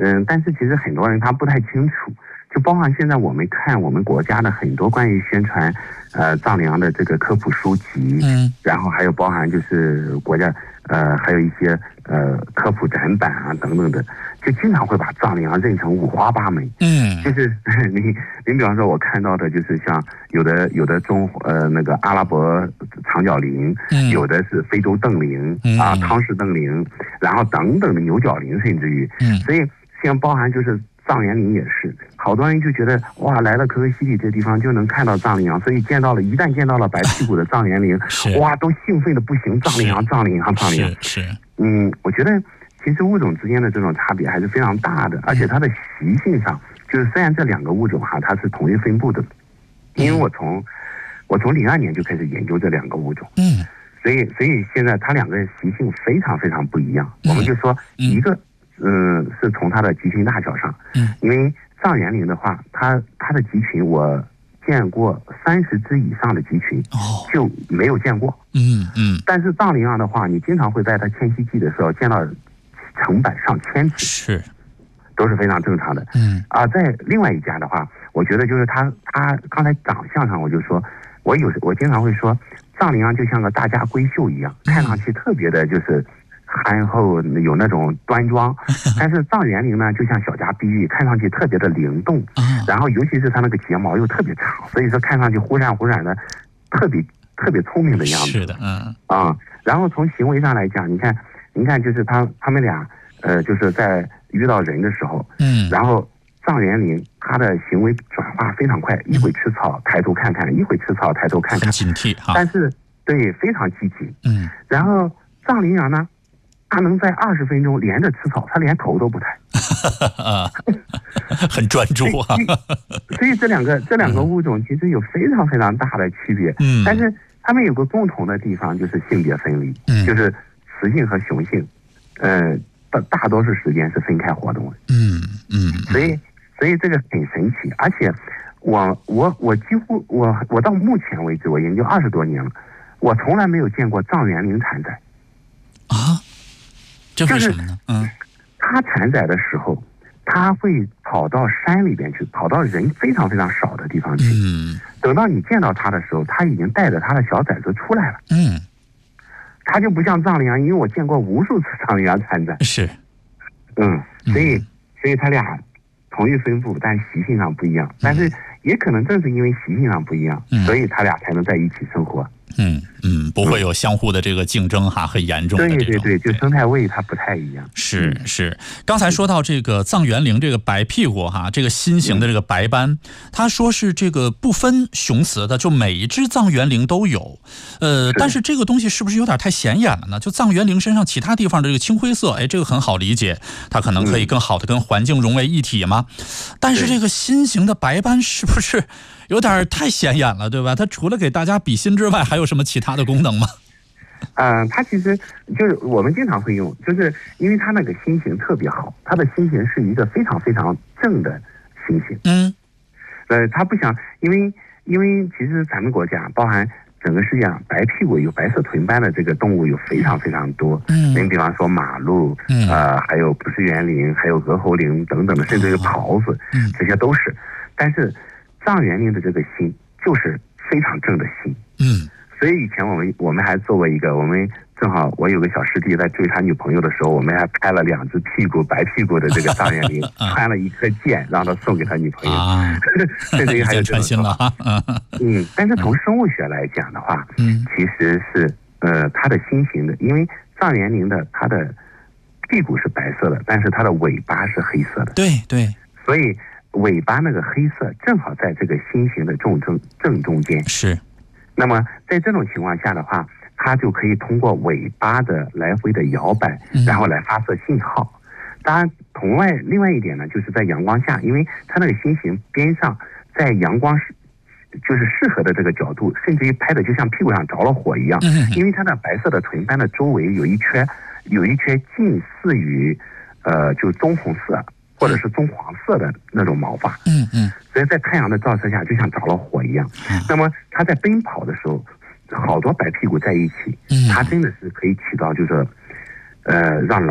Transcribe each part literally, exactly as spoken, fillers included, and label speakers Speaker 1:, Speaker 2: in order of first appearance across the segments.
Speaker 1: 嗯，但是其实很多人他不太清楚，就包含现在我们看我们国家的很多关于宣传呃藏羚羊的这个科普书籍，
Speaker 2: 嗯，
Speaker 1: 然后还有包含就是国家呃还有一些呃科普展板啊等等的，就经常会把藏羚羊认成五花八门。
Speaker 2: 嗯，
Speaker 1: 就是你你比方说我看到的就是像有的有的中呃那个阿拉伯长角羚，
Speaker 2: 嗯，
Speaker 1: 有的是非洲瞪羚、嗯、啊汤氏瞪羚，然后等等的牛角羚，甚至于，
Speaker 2: 嗯，
Speaker 1: 所以像包含就是藏原羚也是，好多人就觉得哇来了可可西里这地方就能看到藏羚羊，所以见到了一旦见到了白屁股的藏原羚，哇都兴奋的不行，藏羚羊藏羚羊藏羚羊。
Speaker 2: 是，
Speaker 1: 嗯，我觉得其实物种之间的这种差别还是非常大的，而且它的习性上，就是虽然这两个物种哈它是同一分布的，因为我从我从零二年就开始研究这两个物种，
Speaker 2: 嗯，
Speaker 1: 所以所以现在它两个习性非常非常不一样。我们就说一个，嗯，是从它的集群大小上，
Speaker 2: 嗯，
Speaker 1: 因为藏原羚的话，它它的集群我见过三十只以上的集群，
Speaker 2: 哦，
Speaker 1: 就没有见过，
Speaker 2: 嗯嗯，
Speaker 1: 但是藏羚羊的话，你经常会在它迁徙季的时候见到成百上千只，
Speaker 2: 是，
Speaker 1: 都是非常正常的。
Speaker 2: 嗯
Speaker 1: 啊，在另外一家的话，我觉得就是它它刚才长相上，我就说，我有我经常会说，藏羚羊就像个大家闺秀一样，看上去特别的就是憨厚，有那种端庄，但是藏原羚呢，就像小家碧玉，看上去特别的灵动，然后尤其是它那个睫毛又特别长，所以说看上去忽闪忽闪的，特别特别聪明的样子。
Speaker 2: 是的，嗯
Speaker 1: 啊，然后从行为上来讲，你看，你看，就是他他们俩，呃，就是在遇到人的时候，
Speaker 2: 嗯，
Speaker 1: 然后藏原羚它的行为转化非常快，一会吃草抬头看看，一会吃草抬头看看，
Speaker 2: 很警惕哈，
Speaker 1: 但是对非常积极，
Speaker 2: 嗯，
Speaker 1: 然后藏羚羊呢，它能在二十分钟连着吃草，它连头都不抬，
Speaker 2: 啊，很专注啊。
Speaker 1: 所以这两个这两个物种其实有非常非常大的区别，
Speaker 2: 嗯，
Speaker 1: 但是它们有个共同的地方就是性别分离，
Speaker 2: 嗯，
Speaker 1: 就是雌性和雄性，呃，大大多数时间是分开活动的，
Speaker 2: 嗯嗯，
Speaker 1: 所以所以这个很神奇，而且我我我几乎我我到目前为止我研究二十多年了，我从来没有见过藏原羚产崽
Speaker 2: 啊，这为什么呢？嗯，
Speaker 1: 它产崽的时候，它会跑到山里边去，跑到人非常非常少的地方去，
Speaker 2: 嗯，
Speaker 1: 等到你见到它的时候，它已经带着它的小崽子出来了，
Speaker 2: 嗯。
Speaker 1: 它就不像藏羚羊，因为我见过无数次藏羚羊产崽，
Speaker 2: 是，
Speaker 1: 嗯，所以、嗯、所以它俩同一分布，但习性上不一样，嗯、但是也可能正是因为习性上不一样，嗯、所以它俩才能在一起生活。
Speaker 2: 嗯嗯，不会有相互的这个竞争哈，很严重的这种。
Speaker 1: 对对对，就生态位它不太一样。
Speaker 2: 是是，刚才说到这个藏原羚这个白屁股哈，这个新型的这个白斑，他说是这个不分雄雌的，就每一只藏原羚都有。呃，但是这个东西是不是有点太显眼了呢？就藏原羚身上其他地方的这个青灰色，哎，这个很好理解，它可能可以更好的跟环境融为一体嘛。但是这个新型的白斑是不是有点太显眼了，对吧？它除了给大家比心之外，还有什么其他的功能吗？
Speaker 1: 嗯、呃，它其实就是我们经常会用，就是因为它那个心形特别好，它的心形是一个非常非常正的心形。嗯，呃，它不像，因为因为其实咱们国家包含整个世界上白屁股有白色臀斑的这个动物有非常非常多。嗯，你比方说马鹿，嗯，呃，还有不是园羚，还有鹅喉羚等等的，甚至有狍子，嗯，这些都是。但是藏原羚的这个心就是非常正的心。嗯。所以以前我们我们还做过一个，我们正好我有个小师弟在追他女朋友的时候，我们还拍了两只屁股白屁股的这个藏原羚，穿了一颗箭让他送给他女朋友，啊、甚至于还有这种说法。嗯，但是从生物学来讲的话，嗯，其实是呃它的心形的，因为藏原羚的它的屁股是白色的，但是它的尾巴是黑色的。
Speaker 2: 对对，
Speaker 1: 所以尾巴那个黑色正好在这个心形的正正正中间。是。那么在这种情况下的话，它就可以通过尾巴的来回的摇摆，然后来发射信号。当然，同外另外一点呢，就是在阳光下，因为它那个心形边上在阳光就是适合的这个角度，甚至于拍的就像屁股上着了火一样。因为它的白色的臀斑的周围有一圈有一圈近似于呃就棕红色或者是棕黄色的那种毛发，嗯嗯，所以在太阳的照射下就像着了火一样。嗯、那么它在奔跑的时候，好多白屁股在一起，嗯、它真的是可以起到就是，呃，让狼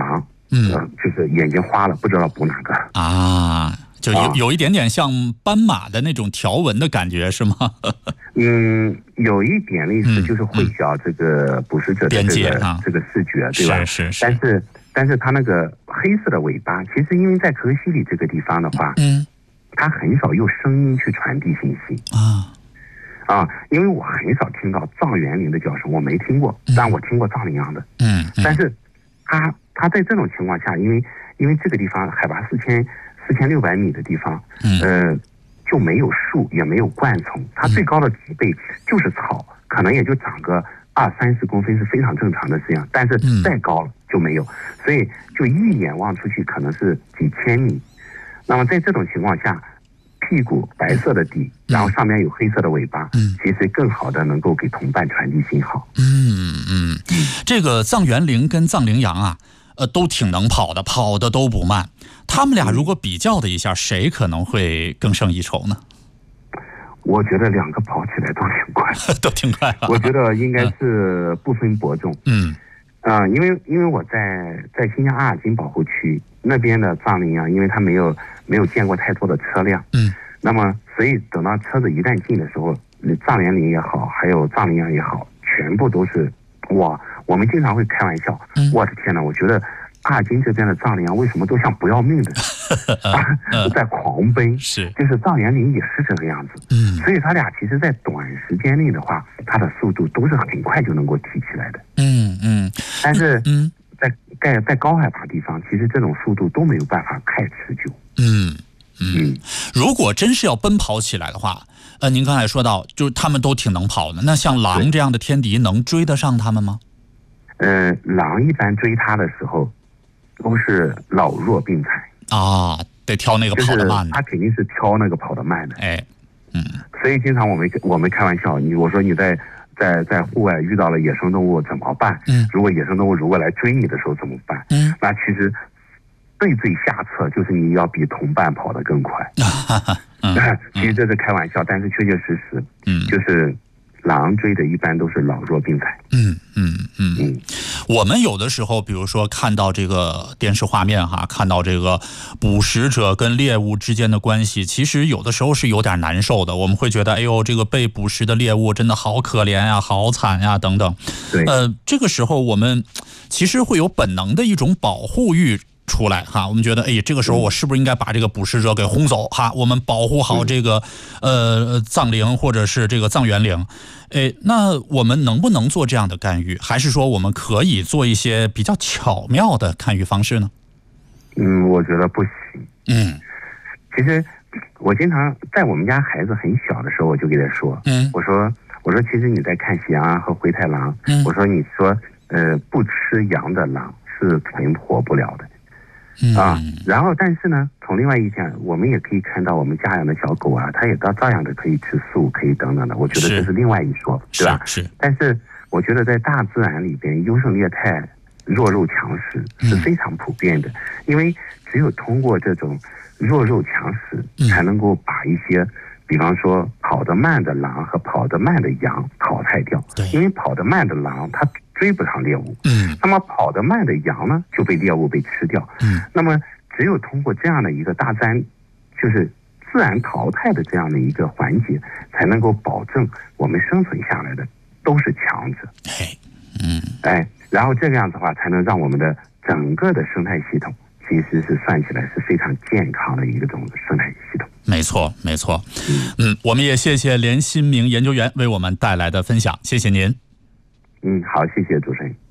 Speaker 2: 嗯、
Speaker 1: 呃，就是眼睛花了，不知道补哪个
Speaker 2: 啊，就有有一点点像斑马的那种条纹的感觉，是吗？
Speaker 1: 嗯，有一点类似，就是混淆这个捕食者的这个、嗯、这个视觉，对吧？
Speaker 2: 是是是。
Speaker 1: 但是但是它那个黑色的尾巴，其实因为在河西里这个地方的话，
Speaker 2: 嗯，
Speaker 1: 它很少用声音去传递信息
Speaker 2: 啊。
Speaker 1: 啊，因为我很少听到藏原羚的叫声，我没听过，但我听过藏羚羊的，
Speaker 2: 嗯，嗯
Speaker 1: 但是它它在这种情况下，因为因为这个地方海拔四千四千六百米的地方，
Speaker 2: 嗯、
Speaker 1: 呃，就没有树，也没有灌丛，它最高的植被就是草，可能也就长个二三十公分是非常正常的事情，但是再高了就没有，所以就一眼望出去可能是几千米。那么在这种情况下，屁股白色的底，然后上面有黑色的尾巴，
Speaker 2: 嗯，
Speaker 1: 其实更好的能够给同伴传递信号。
Speaker 2: 嗯嗯，这个藏原羚跟藏羚羊啊，呃，都挺能跑的，跑的都不慢。他们俩如果比较的一下，谁可能会更胜一筹呢？
Speaker 1: 我觉得两个跑起来都挺快，
Speaker 2: 都挺快、啊。
Speaker 1: 我觉得应该是不分伯仲。
Speaker 2: 嗯，
Speaker 1: 啊、呃，因为因为我在在新疆阿尔金保护区那边的藏羚羊，因为它没有没有见过太多的车辆，
Speaker 2: 嗯，
Speaker 1: 那么所以等到车子一旦进的时候，藏原羚也好，还有藏羚羊也好，全部都是哇！我们经常会开玩笑，
Speaker 2: 嗯、
Speaker 1: 我的天哪！我觉得阿尔金这边的藏羚羊为什么都像不要命的在狂奔？
Speaker 2: 是，
Speaker 1: 就是藏原羚也是这个样子。
Speaker 2: 嗯，
Speaker 1: 所以他俩其实在短时间内的话，它的速度都是很快就能够提起来的。
Speaker 2: 嗯嗯，
Speaker 1: 但是
Speaker 2: 嗯，
Speaker 1: 在在在高海拔地方，其实这种速度都没有办法太持久。
Speaker 2: 嗯嗯，如果真是要奔跑起来的话，呃，您刚才说到，就是他们都挺能跑的，那像狼这样的天敌能追得上他们吗？
Speaker 1: 呃，狼一般追它的时候，都是老弱病残
Speaker 2: 啊，得挑那个跑得慢的。
Speaker 1: 他、就是、肯定是挑那个跑得慢的。
Speaker 2: 哎，嗯，
Speaker 1: 所以经常我们我们开玩笑，你我说你在在在户外遇到了野生动物怎么办？
Speaker 2: 嗯，
Speaker 1: 如果野生动物如果来追你的时候怎么办？
Speaker 2: 嗯，
Speaker 1: 那其实最最下策就是你要比同伴跑得更快。
Speaker 2: 嗯，
Speaker 1: 其实这是开玩笑，但是确确实实，
Speaker 2: 嗯，
Speaker 1: 就是狼追的一般都是老弱病残。
Speaker 2: 嗯嗯嗯嗯，我们有的时候，比如说看到这个电视画面哈，看到这个捕食者跟猎物之间的关系，其实有的时候是有点难受的。我们会觉得，哎呦，这个被捕食的猎物真的好可怜呀，好惨呀，等等。
Speaker 1: 对，
Speaker 2: 呃，这个时候我们其实会有本能的一种保护欲出来哈，我们觉得，哎，这个时候我是不是应该把这个捕食者给轰走哈？我们保护好这个呃藏羚或者是这个藏原羚，哎，那我们能不能做这样的干预？还是说我们可以做一些比较巧妙的干预方式呢？
Speaker 1: 嗯，我觉得不行。
Speaker 2: 嗯，
Speaker 1: 其实我经常在我们家孩子很小的时候，我就给他说，
Speaker 2: 嗯，
Speaker 1: 我说我说其实你在看喜羊羊和灰太狼，
Speaker 2: 嗯，
Speaker 1: 我说你说呃不吃羊的狼是存活不了的。
Speaker 2: 嗯、
Speaker 1: 啊，然后但是呢，从另外一点，我们也可以看到我们家养的小狗啊，它也照照样的可以吃素，可以等等的。我觉得这是另外一说，对吧？
Speaker 2: 是。是
Speaker 1: 但是我觉得在大自然里边，优胜劣汰、弱肉强食是非常普遍的，嗯、因为只有通过这种弱肉强食，
Speaker 2: 嗯、
Speaker 1: 才能够把一些，比方说跑得慢的狼和跑得慢的羊淘汰掉。
Speaker 2: 对，
Speaker 1: 因为跑得慢的狼它追不上猎物，
Speaker 2: 嗯，
Speaker 1: 那么跑得慢的羊呢就被猎物被吃掉，
Speaker 2: 嗯，
Speaker 1: 那么只有通过这样的一个大自然，就是自然淘汰的这样的一个环节，才能够保证我们生存下来的都是强者，
Speaker 2: 嘿，嗯，
Speaker 1: 哎，然后这个样子的话，才能让我们的整个的生态系统其实是算起来是非常健康的一个种生态系统。
Speaker 2: 没错，没错，嗯嗯，我们也谢谢连新明研究员为我们带来的分享，谢谢您。
Speaker 1: 嗯，好，谢谢主持人。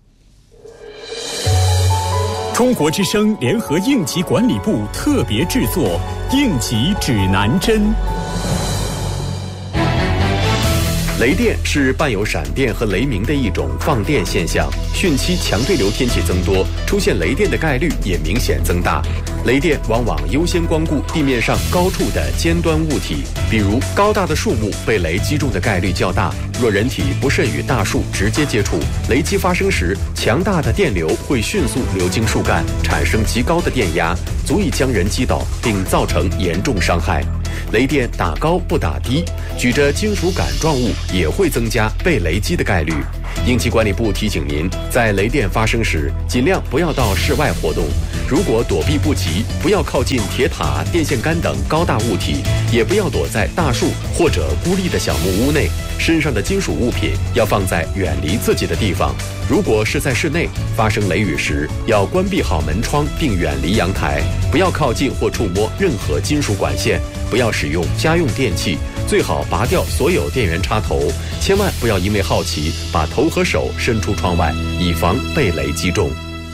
Speaker 3: 中国之声联合应急管理部特别制作《应急指南针》。
Speaker 4: 雷电是伴有闪电和雷鸣的一种放电现象，汛期强对流天气增多，出现雷电的概率也明显增大。雷电往往优先光顾地面上高处的尖端物体，比如高大的树木被雷击中的概率较大。若人体不慎与大树直接接触，雷击发生时，强大的电流会迅速流经树干，产生极高的电压，足以将人击倒，并造成严重伤害。雷电打高不打低，举着金属杆状物也会增加被雷击的概率。 应急管理部提醒您，在雷电发生时，尽量不要到室外活动。如果躲避不及，不要靠近铁塔、电线杆等高大物体，也不要躲在大树或者孤立的小木屋内。身上的金属物品要放在远离自己的地方。如果是在室内发生雷雨时，要关闭好门窗并远离阳台，不要靠近或触摸任何金属管线，不要使用家用电器，最好拔掉所有电源插头，千万不要因为好奇把头和手伸出窗外，以防被雷击中。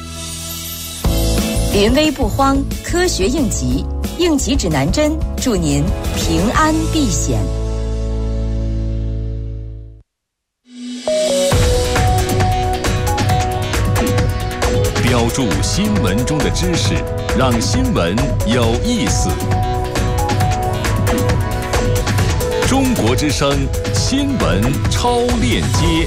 Speaker 5: 临危不慌，科学应急，应急指南针，祝您平安避险。
Speaker 6: 标注新闻中的知识，让新闻有意思。中国之声新闻超链接，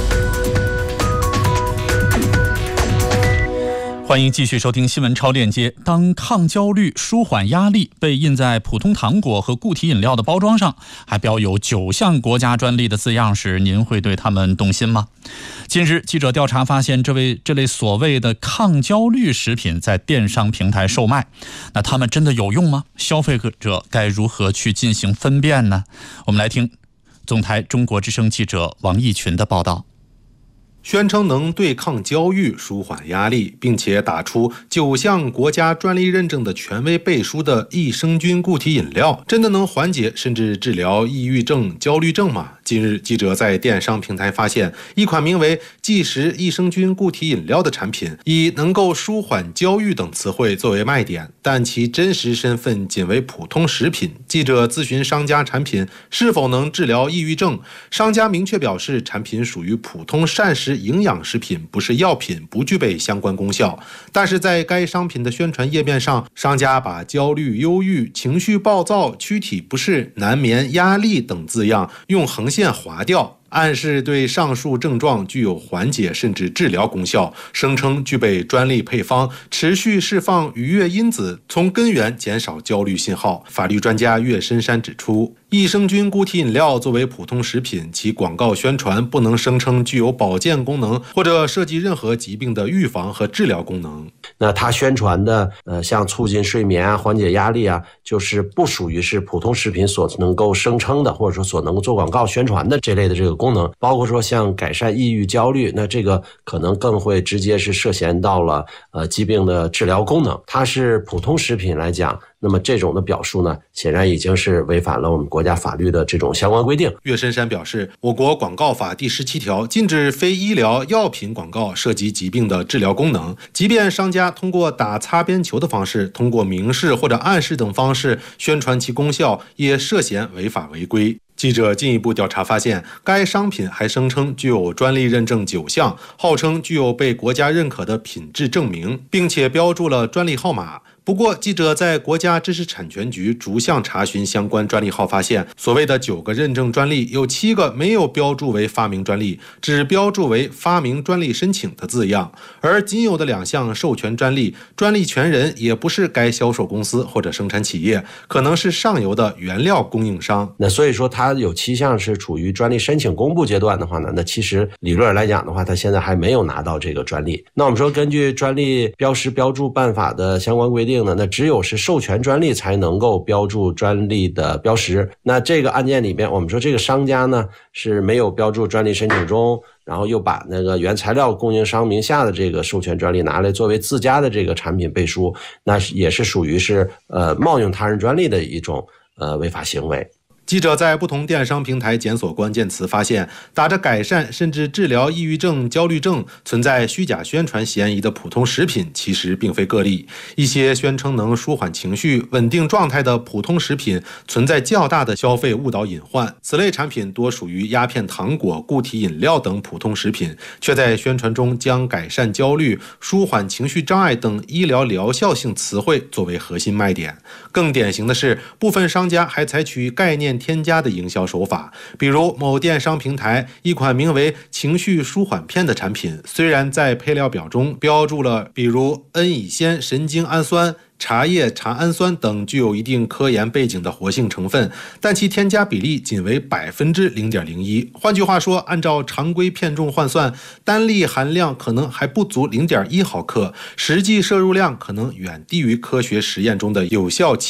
Speaker 2: 欢迎继续收听新闻超链接。当抗焦虑、舒缓压力被印在普通糖果和固体饮料的包装上，还标有九项国家专利的字样时，您会对他们动心吗？近日，记者调查发现，这位这类所谓的抗焦虑食品在电商平台售卖，那它们真的有用吗？消费者该如何去进行分辨呢？我们来听总台中国之声记者王义群的报道。
Speaker 7: 宣称能对抗焦虑、舒缓压力，并且打出九项国家专利认证的权威背书的益生菌固体饮料，真的能缓解甚至治疗抑郁症、焦虑症吗？近日，记者在电商平台发现一款名为即食益生菌固体饮料的产品，以能够舒缓焦虑等词汇作为卖点，但其真实身份仅为普通食品。记者咨询商家产品是否能治疗抑郁症，商家明确表示产品属于普通膳食营养食品，不是药品，不具备相关功效。但是在该商品的宣传页面上，商家把焦虑、忧郁、情绪暴躁、躯体不适、难眠、压力等字样用横线划掉，暗示对上述症状具有缓解甚至治疗功效，声称具备专利配方，持续释放愉悦因子，从根源减少焦虑信号。法律专家岳深山指出，益生菌固体饮料作为普通食品，其广告宣传不能声称具有保健功能或者涉及任何疾病的预防和治疗功能。
Speaker 8: 那它宣传的呃，像促进睡眠啊、缓解压力啊，就是不属于是普通食品所能够声称的，或者说所能够做广告宣传的这类的这个功能。包括说像改善抑郁、焦虑，那这个可能更会直接是涉嫌到了呃疾病的治疗功能。它是普通食品来讲，那么这种的表述呢，显然已经是违反了我们国家法律的这种相关规定。
Speaker 7: 岳深山表示，我国广告法第十七条禁止非医疗药品广告涉及疾病的治疗功能，即便商家通过打擦边球的方式，通过明示或者暗示等方式宣传其功效，也涉嫌违法违规。记者进一步调查发现，该商品还声称具有专利认证九项，号称具有被国家认可的品质证明，并且标注了专利号码。不过，记者在国家知识产权局逐项查询相关专利号，发现所谓的九个认证专利，有七个没有标注为发明专利，只标注为发明专利申请的字样，而仅有的两项授权专利，专利权人也不是该销售公司或者生产企业，可能是上游的原料供应商。
Speaker 8: 那所以说，它有七项是处于专利申请公布阶段的话呢，那其实理论来讲的话，它现在还没有拿到这个专利。那我们说，根据专利标识标注办法的相关规定，那只有是授权专利才能够标注专利的标识。那这个案件里面，我们说这个商家呢是没有标注专利申请中，然后又把那个原材料供应商名下的这个授权专利拿来作为自家的这个产品背书，那也是属于是呃冒用他人专利的一种呃违法行为。
Speaker 7: 记者在不同电商平台检索关键词，发现打着改善甚至治疗抑郁症、焦虑症存在虚假宣传嫌疑的普通食品其实并非个例。一些宣称能舒缓情绪、稳定状态的普通食品存在较大的消费误导隐患。此类产品多属于鸦片糖果、固体饮料等普通食品，却在宣传中将改善焦虑、舒缓情绪障碍等医疗疗效性词汇作为核心卖点。更典型的是，部分商家还采取概念面添加的营销手法。比如某电商平台一款名为情绪舒缓片的产品，虽然在配料表中标注了比如恩乙酰神经氨酸、茶叶茶氨酸等具有一定科研背景的活性成分，但其添加比例仅为百分之零点零一。换句话说，按照常规片重换算，单粒含量可能还不足零点一毫克，实际摄入量可能远低于科学实验中的有效